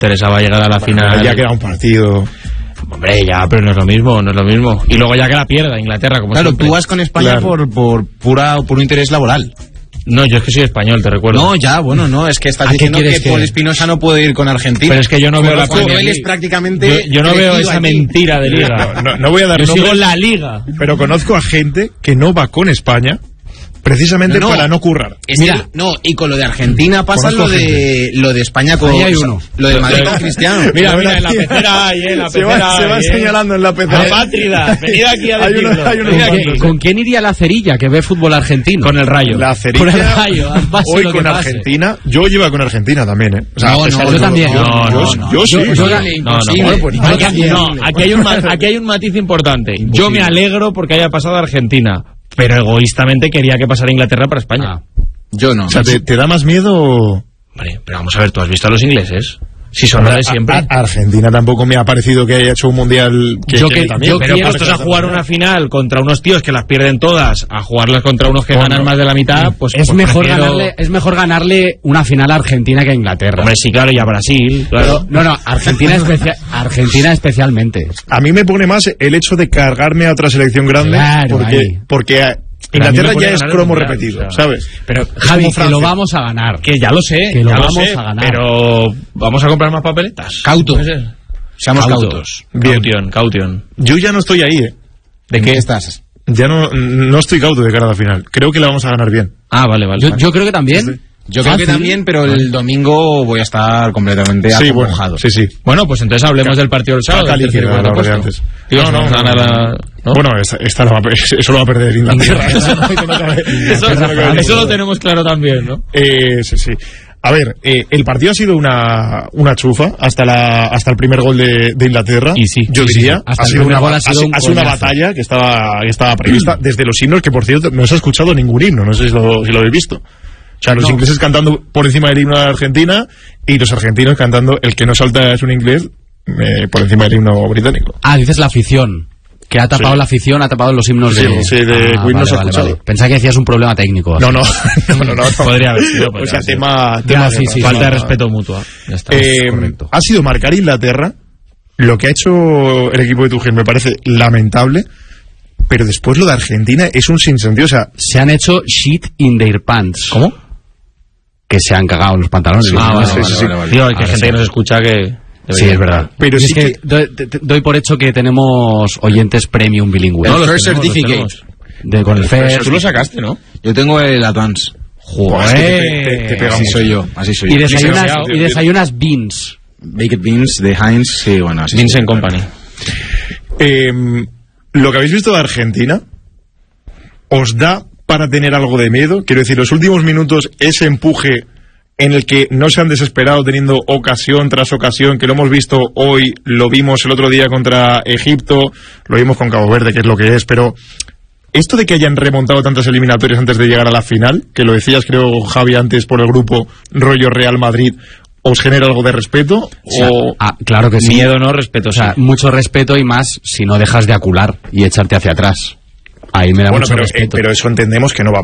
interesaba llegar a la final. Ya queda un partido. Hombre, ya, pero no es lo mismo. Y luego ya que la pierda Inglaterra, como claro, siempre. tú vas con España por puro interés laboral. No, yo es que soy español, te recuerdo. No, ya, bueno, no, es que estás diciendo que Paul Espinosa no puede ir con Argentina. Pero es que yo no veo la Premier League. Es prácticamente yo no veo esa mentira de liga. No voy a dar yo nombres, sigo la liga. Pero conozco a gente que no va con España precisamente para no currar. Mira, y con lo de Argentina pasa lo de España con... Ahí hay uno. Lo de Madrid con Cristiano. Mira, en la pecera hay, en la pecera se va señalando en la pecera. Apátrida, venid aquí a decirlo. ¿Con quién iría la Cerilla, que ve fútbol argentino? Con el Rayo. La Cerilla. Con el Rayo. Hoy con Argentina. Yo iba con Argentina también, ¿eh? O sea, yo también. Yo sí. Aquí hay un matiz importante. Yo me alegro porque haya pasado Argentina, pero egoístamente quería que pasara Inglaterra para España. Yo no. O sea, ¿te da más miedo? Hombre, pero vamos a ver, ¿tú has visto a los ingleses? Si son los de siempre. Argentina tampoco me ha parecido que haya hecho un mundial pero puestos a jugar una final contra unos tíos que las pierden todas, a jugarlas contra unos que ganan más de la mitad, pues es mejor ganarle una final a Argentina que a Inglaterra. Hombre, sí, claro, y a Brasil, claro. Pero, no, Argentina especialmente. A mí me pone más el hecho de cargarme a otra selección grande, claro, porque Inglaterra ya es cromo repetido, ¿sabes? Pero Javi, que lo vamos a ganar. Que ya lo sé, que lo vamos a ganar. Pero vamos a comprar más papeletas. Cautos. Seamos cautos. Caution. Yo ya no estoy ahí, ¿eh? ¿De qué estás? Ya no estoy cauto de cara a la final. Creo que la vamos a ganar bien. Ah, vale. Yo creo que también. Yo creo que también, pero el domingo voy a estar completamente acongojado. Sí. Bueno, pues entonces hablemos del partido del sábado. Bueno, esta eso lo va a perder Inglaterra. Eso lo tenemos claro también, ¿no? Sí. A ver, el partido ha sido una chufa hasta el primer gol de Inglaterra. Y sí, yo diría. Sí. Ha sido una batalla que estaba prevista desde los himnos, que por cierto no se ha escuchado ningún himno, no sé si lo habéis visto. O sea, los ingleses cantando por encima del himno de Argentina y los argentinos cantando el que no salta es un inglés por encima del himno británico. Ah, dices la afición. Que ha tapado la afición, ha tapado los himnos de... Sí, de Queen no se ha escuchado. Pensaba que decías un problema técnico. No. Podría haber sido. O sea, tema falta de respeto mutuo. Ya está, correcto. Ha sido marcar Inglaterra. Lo que ha hecho el equipo de Tuchel me parece lamentable. Pero después lo de Argentina es un sinsentido. O sea, se han hecho shit in their pants. ¿Cómo? Que se han cagado en los pantalones. Sí. Tío, hay que gente que nos escucha que... Sí, es verdad. Pero sí que doy por hecho que tenemos oyentes premium bilingües. No, los First Certificate. Con el First. Tú lo sacaste, ¿no? Yo tengo el Advance. Joder. Te pegamos. Así soy yo. Y desayunas beans. Baked beans de Heinz, sí, bueno, así. Beans and Company. Lo que habéis visto de Argentina, ¿os da para tener algo de miedo? Quiero decir, los últimos minutos, ese empuje en el que no se han desesperado teniendo ocasión tras ocasión, que lo hemos visto hoy, lo vimos el otro día contra Egipto, lo vimos con Cabo Verde, que es lo que es, pero esto de que hayan remontado tantas eliminatorias antes de llegar a la final, que lo decías creo Javi antes por el grupo rollo Real Madrid, ¿os genera algo de respeto? Claro que sí. Miedo, no, respeto. O sea, mucho respeto, y más si no dejas de acular y echarte hacia atrás. Ahí me da mucho respeto. Pero eso entendemos que no va